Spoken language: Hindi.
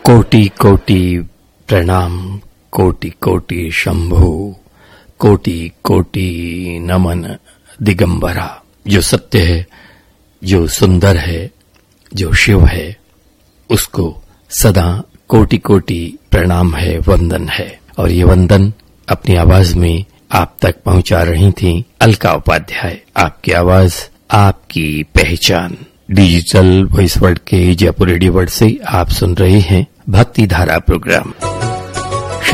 कोटि कोटि प्रणाम, कोटि कोटि शंभु, कोटि कोटि नमन दिगंबरा। जो सत्य है, जो सुंदर है, जो शिव है, उसको सदा कोटि कोटि प्रणाम है, वंदन है। और ये वंदन अपनी आवाज में आप तक पहुंचा रही थी अलका उपाध्याय। आपकी आवाज, आपकी पहचान। डिजिटल वॉइस वर्ल्ड के जयपुर रेडियो वर्ल्ड से आप सुन रहे हैं भक्ति धारा प्रोग्राम।